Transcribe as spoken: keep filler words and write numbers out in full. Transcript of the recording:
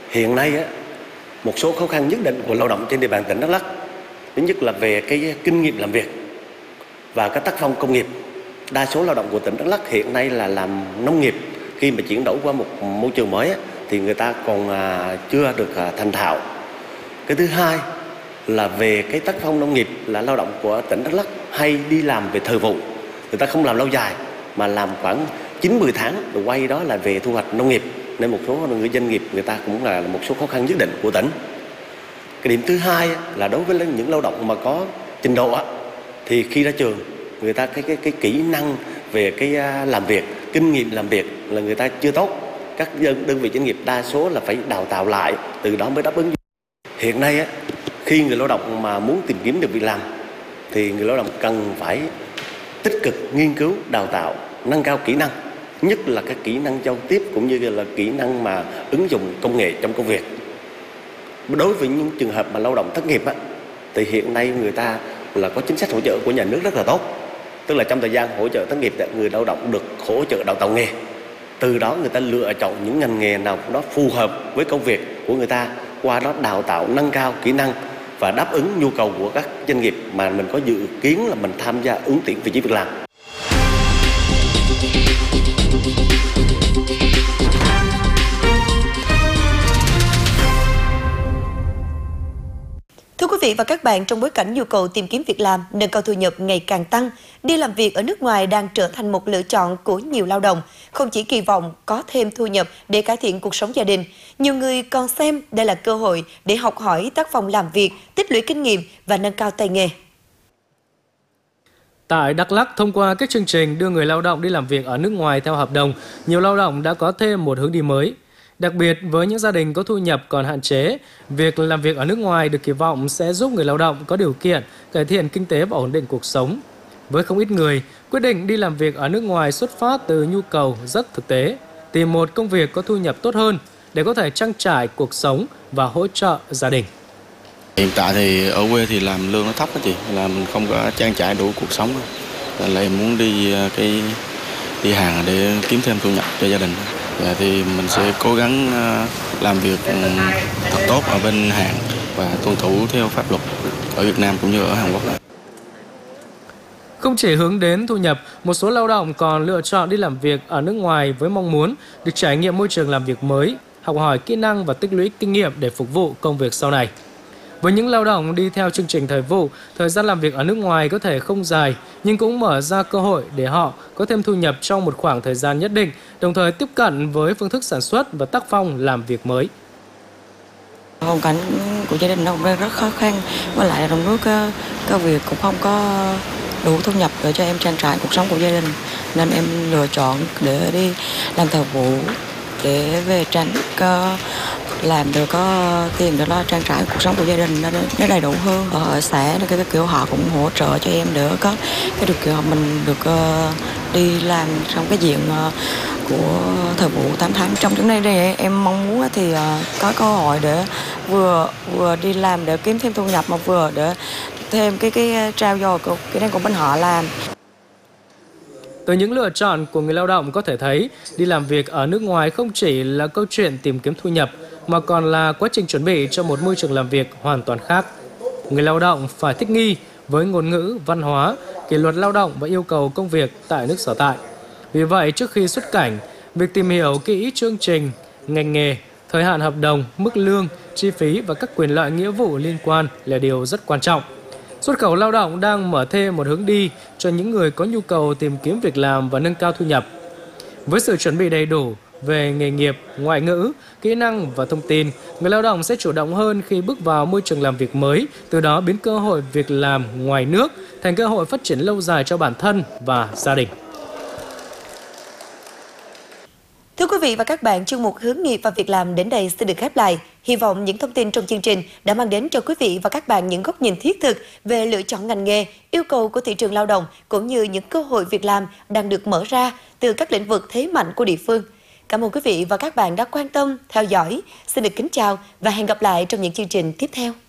Hiện nay á, một số khó khăn nhất định của lao động trên địa bàn tỉnh Đắk Lắk, thứ nhất là về cái kinh nghiệm làm việc và cái tác phong công nghiệp. Đa số lao động của tỉnh Đắk Lắk hiện nay là làm nông nghiệp, khi mà chuyển đổi qua một môi trường mới á, thì người ta còn à, chưa được à, thành thạo. Cái thứ hai là về cái tác phong nông nghiệp, là lao động của tỉnh Đắk Lắk hay đi làm về thời vụ, người ta không làm lâu dài mà làm khoảng chín mười tháng rồi quay đó là về thu hoạch nông nghiệp, nên một số người doanh nghiệp người ta cũng là một số khó khăn nhất định của tỉnh. Cái điểm thứ hai là đối với những lao động mà có trình độ á, thì khi ra trường người ta cái cái cái kỹ năng về cái làm việc, kinh nghiệm làm việc là người ta chưa tốt. Các đơn vị doanh nghiệp đa số là phải đào tạo lại, từ đó mới đáp ứng. Hiện nay á, khi người lao động mà muốn tìm kiếm được việc làm thì người lao động cần phải tích cực nghiên cứu, đào tạo, nâng cao kỹ năng, nhất là các kỹ năng giao tiếp cũng như là kỹ năng mà ứng dụng công nghệ trong công việc. Đối với những trường hợp mà lao động thất nghiệp á, thì hiện nay người ta là có chính sách hỗ trợ của nhà nước rất là tốt. Tức là trong thời gian hỗ trợ thất nghiệp, người lao động được hỗ trợ đào tạo nghề. Từ đó người ta lựa chọn những ngành nghề nào nó phù hợp với công việc của người ta, qua đó đào tạo nâng cao kỹ năng và đáp ứng nhu cầu của các doanh nghiệp mà mình có dự kiến là mình tham gia ứng tuyển vị trí việc làm. Thưa quý vị và các bạn, trong bối cảnh nhu cầu tìm kiếm việc làm, nâng cao thu nhập ngày càng tăng, đi làm việc ở nước ngoài đang trở thành một lựa chọn của nhiều lao động, không chỉ kỳ vọng có thêm thu nhập để cải thiện cuộc sống gia đình. Nhiều người còn xem đây là cơ hội để học hỏi tác phong làm việc, tích lũy kinh nghiệm và nâng cao tay nghề. Tại Đắk Lắk, thông qua các chương trình đưa người lao động đi làm việc ở nước ngoài theo hợp đồng, nhiều lao động đã có thêm một hướng đi mới. Đặc biệt, với những gia đình có thu nhập còn hạn chế, việc làm việc ở nước ngoài được kỳ vọng sẽ giúp người lao động có điều kiện cải thiện kinh tế và ổn định cuộc sống. Với không ít người, quyết định đi làm việc ở nước ngoài xuất phát từ nhu cầu rất thực tế, tìm một công việc có thu nhập tốt hơn để có thể trang trải cuộc sống và hỗ trợ gia đình. Hiện tại thì ở quê thì làm lương nó thấp đó chị, là mình không có trang trải đủ cuộc sống. Là, là em muốn đi cái đi hàng để kiếm thêm thu nhập cho gia đình. Và thì mình sẽ cố gắng làm việc thật tốt ở bên Hàn và tuân thủ theo pháp luật ở Việt Nam cũng như ở Hàn Quốc. Không chỉ hướng đến thu nhập, một số lao động còn lựa chọn đi làm việc ở nước ngoài với mong muốn được trải nghiệm môi trường làm việc mới, học hỏi kỹ năng và tích lũy kinh nghiệm để phục vụ công việc sau này. Với những lao động đi theo chương trình thời vụ, thời gian làm việc ở nước ngoài có thể không dài, nhưng cũng mở ra cơ hội để họ có thêm thu nhập trong một khoảng thời gian nhất định, đồng thời tiếp cận với phương thức sản xuất và tác phong làm việc mới. Hoàn cảnh của gia đình nó rất khó khăn, với lại trong nước cái việc cũng không có đủ thu nhập để cho em trang trải cuộc sống của gia đình, nên em lựa chọn để đi làm thời vụ để về tránh làm được có tiền để lo trang trải cuộc sống của gia đình nó đầy đủ hơn. Ở xã cái kiểu họ cũng hỗ trợ cho em để có cái được kiểu mình được uh, đi làm trong cái diện uh, của thời vụ tám tháng. Trong những này đây em mong muốn thì uh, có cơ hội để vừa vừa đi làm để kiếm thêm thu nhập, mà vừa để thêm cái cái trao dồi của cái năng của bên họ làm. Từ những lựa chọn của người lao động có thể thấy, đi làm việc ở nước ngoài không chỉ là câu chuyện tìm kiếm thu nhập, mà còn là quá trình chuẩn bị cho một môi trường làm việc hoàn toàn khác. Người lao động phải thích nghi với ngôn ngữ, văn hóa, kỷ luật lao động và yêu cầu công việc tại nước sở tại. Vì vậy, trước khi xuất cảnh, việc tìm hiểu kỹ chương trình, ngành nghề, thời hạn hợp đồng, mức lương, chi phí và các quyền lợi nghĩa vụ liên quan là điều rất quan trọng. Xuất khẩu lao động đang mở thêm một hướng đi cho những người có nhu cầu tìm kiếm việc làm và nâng cao thu nhập. Với sự chuẩn bị đầy đủ về nghề nghiệp, ngoại ngữ, kỹ năng và thông tin, người lao động sẽ chủ động hơn khi bước vào môi trường làm việc mới, từ đó biến cơ hội việc làm ngoài nước thành cơ hội phát triển lâu dài cho bản thân và gia đình. Thưa quý vị và các bạn, chuyên mục Hướng nghiệp và việc làm đến đây xin được khép lại. Hy vọng những thông tin trong chương trình đã mang đến cho quý vị và các bạn những góc nhìn thiết thực về lựa chọn ngành nghề, yêu cầu của thị trường lao động cũng như những cơ hội việc làm đang được mở ra từ các lĩnh vực thế mạnh của địa phương. Cảm ơn quý vị và các bạn đã quan tâm, theo dõi. Xin được kính chào và hẹn gặp lại trong những chương trình tiếp theo.